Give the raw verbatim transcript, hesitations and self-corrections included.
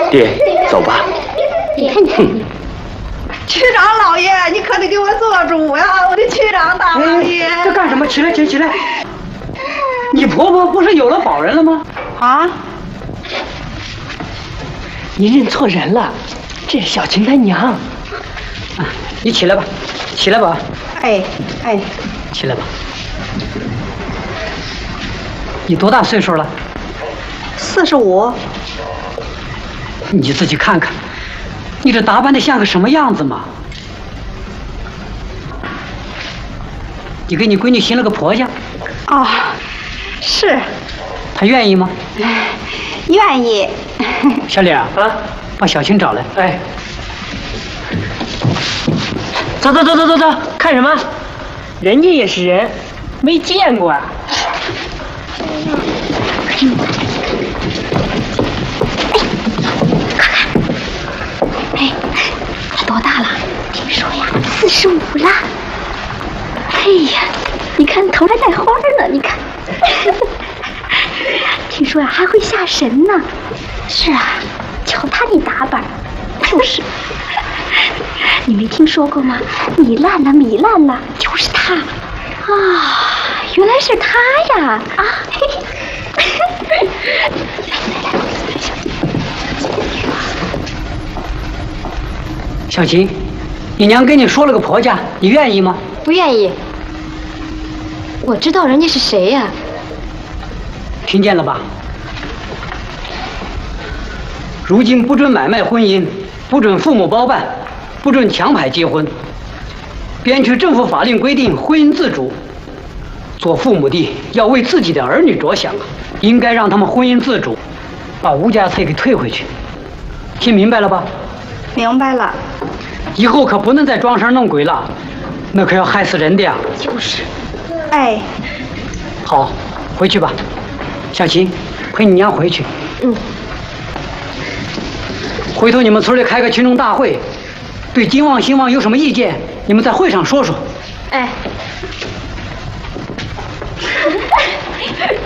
爹，走吧。 你看你看你。 区长老爷，你可得给我做主呀！我的区长大老爷。 哎，这干什么？起来，起来，起来！你婆婆不是有了保人了吗？ 啊？ 你认错人了，这是小琴她娘。啊，你起来吧，起来吧。 哎哎， 起来吧。你多大岁数了？ 四十五。 你自己看看，你这打扮的像个什么样子嘛？你给你闺女寻了个婆家？ 哦，是。 她愿意吗？ 愿意。 小李啊，啊，把小琴找来。哎， 走走走走走走，看什么？人家也是人，没见过啊。 哎，他多大了？听说呀，四十五了。哎呀，你看头还带花呢，你看。听说呀，还会下神呢。是啊，瞧他那打扮，就是。你没听说过吗？米烂了，米烂了，就是他。啊，原来是他呀！啊，嘿嘿。 小琴，你娘跟你说了个婆家，你愿意吗？ 不愿意。我知道人家是谁呀。 听见了吧？如今不准买卖婚姻，不准父母包办，不准强排结婚。编纂政府法令规定婚姻自主，做父母的要为自己的儿女着想，应该让他们婚姻自主，把无家财给退回去。听明白了吧？ 明白了。 以后可不能再装神弄鬼了，那可要害死人的呀。 就是。 哎。 好，回去吧。小琴，陪你娘回去。 嗯。 回头你们村里开个群众大会，对金旺兴旺有什么意见，你们在会上说说。 哎。